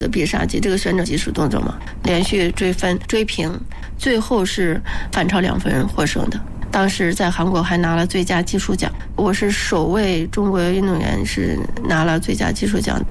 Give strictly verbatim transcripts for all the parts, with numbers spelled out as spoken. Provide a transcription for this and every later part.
必杀技，这个旋转技术动作嘛，连续追分追平，最后是反超两分获胜的。当时在韩国还拿了最佳技术奖，我是首位中国运动员是拿了最佳技术奖。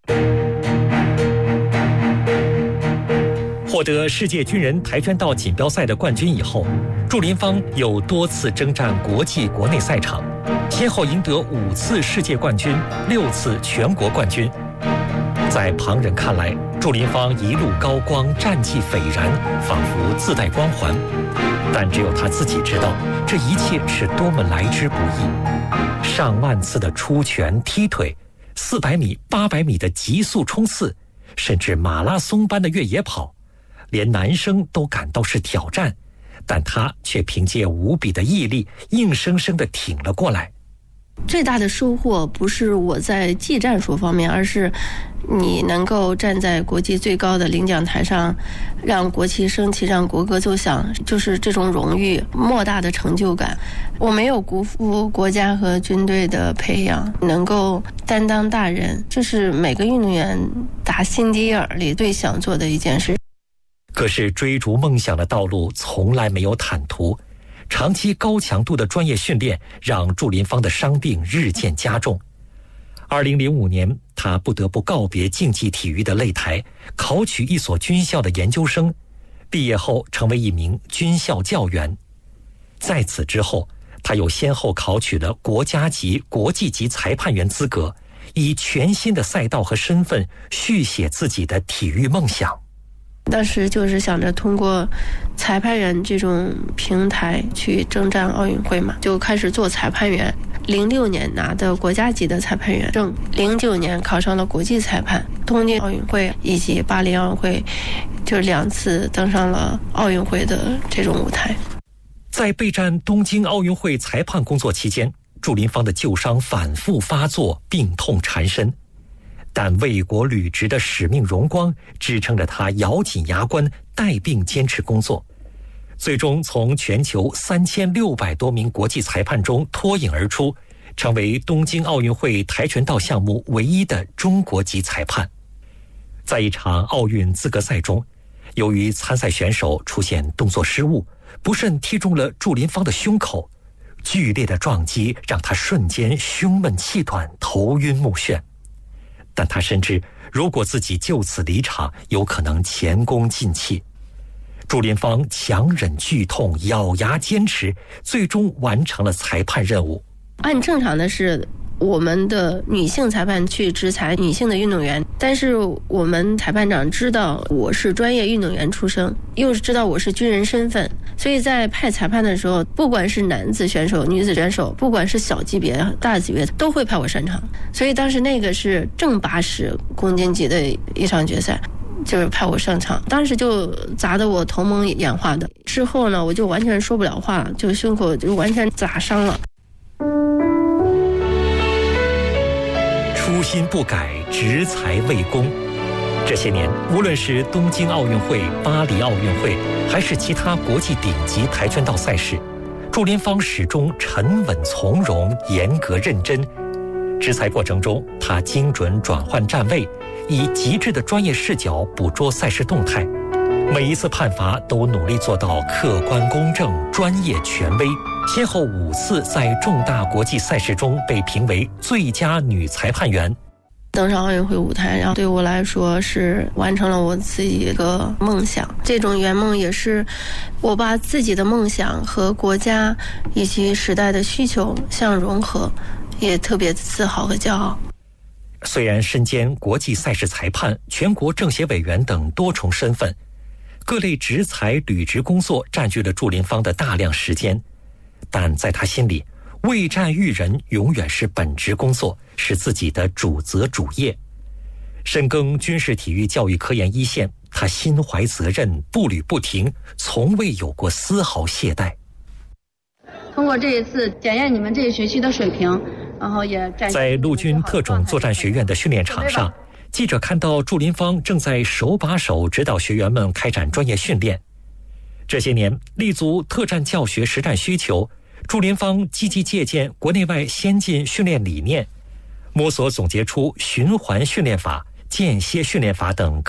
获得世界军人跆拳道锦标赛的冠军以后，祝林芳又多次征战国际国内赛场，先后赢得五次世界冠军、六次全国冠军。在旁人看来，祝林芳一路高光，战绩斐然，仿佛自带光环。但只有她自己知道，这一切是多么来之不易。上万次的出拳踢腿，四百米、八百米的急速冲刺，甚至马拉松般的越野跑，连男生都感到是挑战，但她却凭借无比的毅力，硬生生地挺了过来。 最大的收获不是我在技战术方面，而是你能够站在国际最高的领奖台上，让国旗升起，让国歌奏响，就是这种荣誉莫大的成就感。我没有辜负国家和军队的培养，能够担当大任，这是每个运动员打心底眼里最想做的一件事。 可是追逐梦想的道路从来没有坦途，长期高强度的专业训练让祝林芳的伤病日渐加重。二零零五年，他不得不告别竞技体育的擂台，考取一所军校的研究生，毕业后成为一名军校教员。在此之后，他又先后考取了国家级、国际级裁判员资格，以全新的赛道和身份续写自己的体育梦想。 当时就是想着通过裁判员这种平台去征战奥运会嘛，就开始做裁判员。零六年拿的国家级的裁判员证，零九年考上了国际裁判，东京奥运会以及巴黎奥运会，就两次登上了奥运会的这种舞台。 在备战东京奥运会裁判工作期间，祝林芳的旧伤反复发作，病痛缠身。但为国履职的使命荣光支撑着他咬紧牙关，带病坚持工作，最终从全球三千六百多名国际裁判中脱颖而出，成为东京奥运会跆拳道项目唯一的中国籍裁判。在一场奥运资格赛中，由于参赛选手出现动作失误，不慎踢中了祝林芳的胸口，剧烈的撞击让他瞬间胸闷气短，头晕目眩。但他深知，如果自己就此离场，有可能前功尽弃。祝林芳强忍剧痛，咬牙坚持，最终完成了裁判任务。 按正常的是我们的女性裁判去执裁女性的运动员，但是我们裁判长知道我是专业运动员出身，又知道我是军人身份，所以在派裁判的时候，不管是男子选手、女子选手，不管是小级别、大级别，都会派我上场。所以当时那个是正八十公斤级的一场决赛，就是派我上场，当时就砸得我头蒙眼花的。之后呢，我就完全说不了话了，就胸口就完全砸伤了。 初心不改，执裁为公。这些年，无论是东京奥运会、巴黎奥运会，还是其他国际顶级跆拳道赛事，祝林芳始终沉稳从容、严格认真。执裁过程中，他精准转换站位，以极致的专业视角捕捉赛事动态，每一次判罚都努力做到客观公正、专业权威。先后五次在重大国际赛事中被评为最佳女裁判员。 登上奥运会舞台，然后对我来说是完成了我自己一个梦想。这种圆梦也是我把自己的梦想和国家以及时代的需求相融合，也特别自豪和骄傲。 虽然身兼国际赛事裁判、全国政协委员等多重身份，各类执裁履职工作占据了祝林芳的大量时间，但在他心里，为战育人永远是本职工作，是自己的主责主业。深耕军事体育教育科研一线，他心怀责任，步履不停，从未有过丝毫懈怠。 通过这一次检验你们这一学期的水平，然后也在陆军特种作战学院的训练场上，记者看到祝林芳正在手把手指导学员们开展专业训练。这些年，立足特战教学实战需求，祝林芳积极借鉴国内外先进训练理念，摸索总结出循环训练法、间歇训练法等